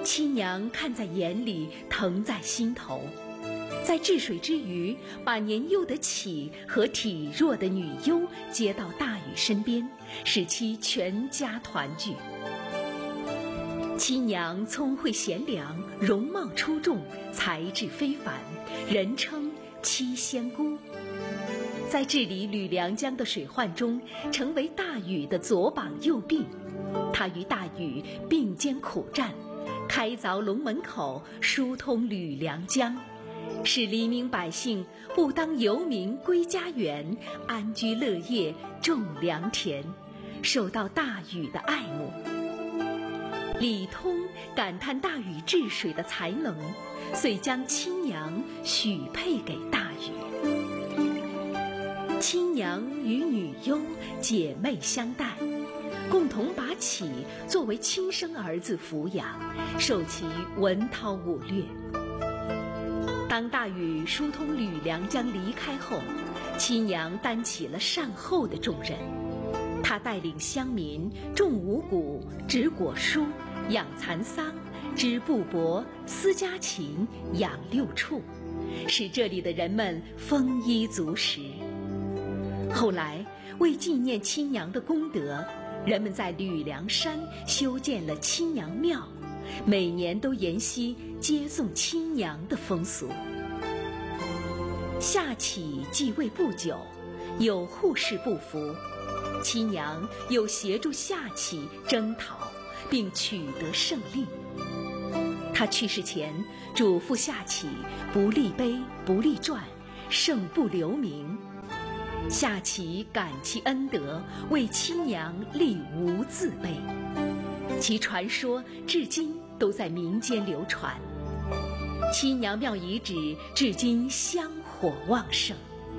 亲娘看在眼里，疼在心头。在治水之余，把年幼的启和体弱的女优接到大禹身边，使其全家团聚。亲娘聪慧贤良，容貌出众，才智非凡，人称七仙姑。在治理吕梁江的水患中，成为大禹的左膀右臂。他与大禹并肩苦战，开凿龙门口，疏通吕梁江，使黎民百姓不当游民归家园，安居乐业，种良田，受到大禹的爱慕。李通感叹大禹治水的才能，遂将亲娘许配给大禹。亲娘与女优姐妹相待，共同把启作为亲生儿子抚养，受其文韬武略。当大禹疏通吕梁江离开后，亲娘担起了善后的重任。她带领乡民种五谷、植果蔬、养蚕桑、织布帛、丝家禽、养六畜，使这里的人们丰衣足食。后来为纪念亲娘的功德，人们在吕梁山修建了亲娘庙，每年都沿袭接送亲娘的风俗。夏启继位不久，有护士不服，亲娘又协助夏启征讨，并取得胜利。他去世前嘱咐夏启不立碑不立传，胜不留名。夏启感其恩德，为亲娘立无字碑，其传说至今都在民间流传。亲娘庙遗址至今香火旺盛。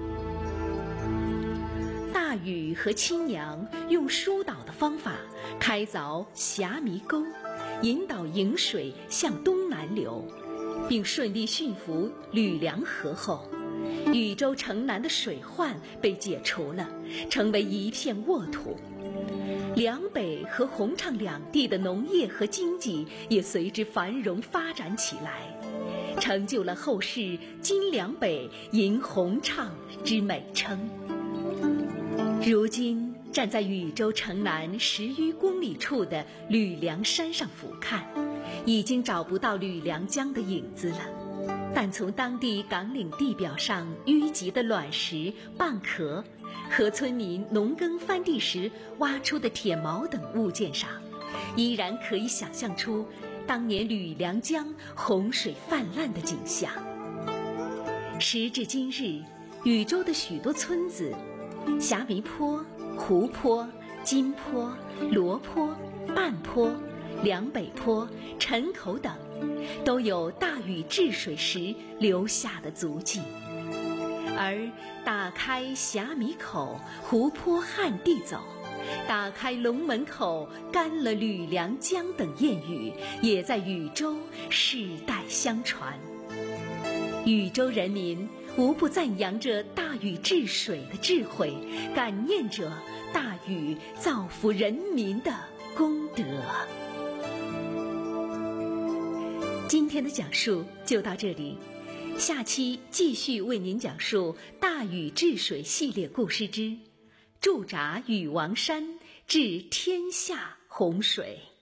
大禹和亲娘用疏导的方法开凿霞弥沟，引导颍水向东南流，并顺利驯服吕梁河后，禹州城南的水患被解除了，成为一片沃土。梁北和洪畅两地的农业和经济也随之繁荣发展起来，成就了后世今梁北迎洪畅之美称。如今站在禹州城南10余公里处的吕梁山上俯瞰，已经找不到吕梁江的影子了，但从当地岗岭地表上淤积的卵石、蚌壳和村民农耕翻地时挖出的铁锚等物件上，依然可以想象出当年吕梁江洪水泛滥的景象。时至今日，禹州的许多村子，霞弥坡、湖泊、金坡、罗坡、半坡、梁北坡、陈口等，都有大禹治水时留下的足迹。而打开霞弥口，湖泊旱地走，打开龙门口，干了吕梁江等谚语，也在禹州世代相传。禹州人民无不赞扬着大禹治水的智慧，感念着大禹造福人民的功德。今天的讲述就到这里，下期继续为您讲述大禹治水系列故事之驻扎禹王山治天下洪水。